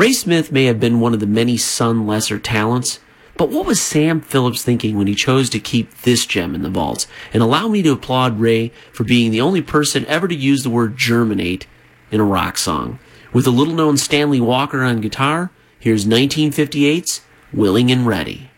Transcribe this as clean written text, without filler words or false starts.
Ray Smith may have been one of the many Sun lesser talents, but what was Sam Phillips thinking when he chose to keep this gem in the vaults? And allow me to applaud Ray for being the only person ever to use the word germinate in a rock song. With a little-known Stanley Walker on guitar, here's 1958's Willing and Ready.